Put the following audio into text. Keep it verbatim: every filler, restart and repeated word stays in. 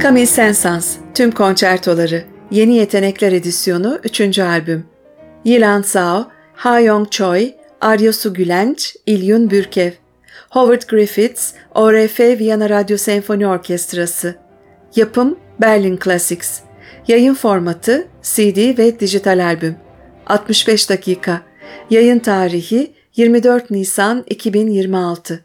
Camille Saint-Saëns, Tüm Konçertoları, Yeni Yetenekler Edisyonu üçüncü albüm. Yilan Zhao, Ha Yong Choi, Arya Su Gülenç, İlyun Bürkev. Howard Griffiths, O R F Viyana Radyo Senfoni Orkestrası. Yapım Berlin Classics. Yayın formatı C D ve dijital albüm. altmış beş dakika. Yayın tarihi yirmi dört Nisan iki bin yirmi altı.